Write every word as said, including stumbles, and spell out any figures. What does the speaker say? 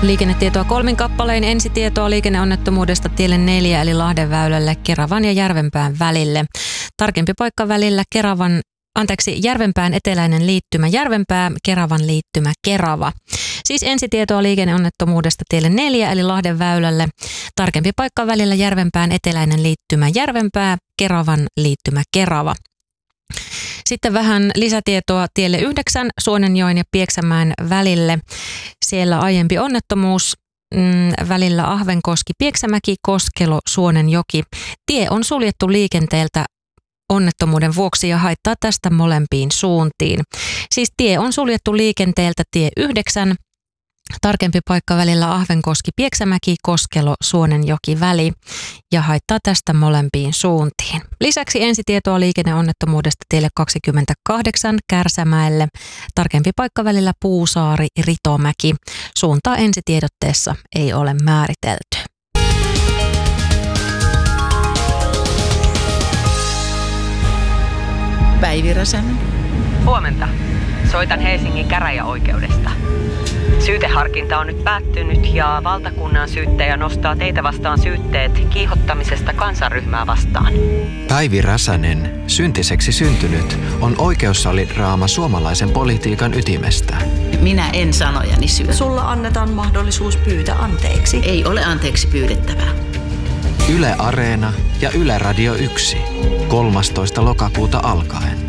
Liikennetietoa kolmin kappalein. Ensitietoa liikenneonnettomuudesta tielle neljä eli Lahden väylälle Keravan ja Järvenpään välille. Tarkempi paikka välillä Keravan, anteeksi, Järvenpään eteläinen liittymä Järvenpää, Keravan liittymä Kerava. Siis ensitietoa liikenneonnettomuudesta tielle neljä eli Lahden väylälle. Tarkempi paikka välillä Järvenpään eteläinen liittymä Järvenpää, Keravan liittymä Kerava. Sitten vähän lisätietoa tielle yhdeksän Suonenjoen ja Pieksämäen välille. Siellä aiempi onnettomuus mm, välillä Ahvenkoski, Pieksämäki, Koskelo, Suonenjoki. Tie on suljettu liikenteeltä onnettomuuden vuoksi ja haittaa tästä molempiin suuntiin. Siis tie on suljettu liikenteeltä tie yhdeksän. Tarkempi paikka välillä Ahvenkoski, Pieksämäki, Koskelo, Suonenjoki väli ja haittaa tästä molempiin suuntiin. Lisäksi ensitietoa liikenneonnettomuudesta tielle kaksikymmentäkahdeksan Kärsämäelle. Tarkempi paikka välillä Puusaari, Ritomäki. Suuntaa ensitiedotteessa ei ole määritelty. Päivi Räsänen. Huomenta. Soitan Helsingin käräjäoikeudesta. Syyteharkinta on nyt päättynyt ja valtakunnan syyttäjä nostaa teitä vastaan syytteet kiihottamisesta kansanryhmää vastaan. Päivi Räsänen, syntiseksi syntynyt, on oikeussalidraama suomalaisen politiikan ytimestä. Minä en sanojani syö. Sulla annetaan mahdollisuus pyytää anteeksi. Ei ole anteeksi pyydettävää. Yle Areena ja Yle Radio yksi. kolmastoista lokakuuta alkaen.